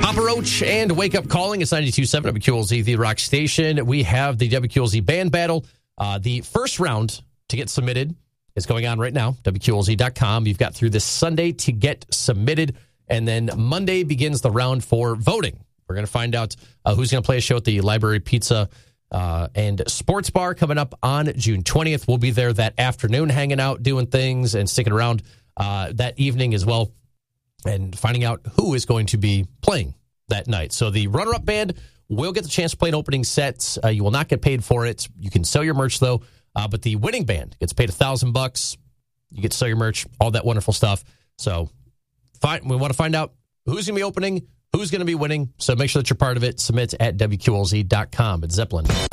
Papa Roach and Wake Up Calling. It's 92.7 WQLZ, the rock station. We have the WQLZ band battle. The first round to get submitted is going on right now, WQLZ.com. You've got through this Sunday to get submitted, and then Monday begins the round for voting. We're going to find out who's going to play a show at the Library Pizza and Sports Bar coming up on June 20th. We'll be there that afternoon hanging out, doing things, and sticking around that evening as well, and finding out who is going to be playing that night. So the runner-up band will get the chance to play an opening set. You will not get paid for it. You can sell your merch, though. But the winning band gets paid $1,000. You get to sell your merch, all that wonderful stuff. So we want to find out who's going to be opening, who's going to be winning. So make sure that you're part of it. Submit at WQLZ.com. It's Zeppelin.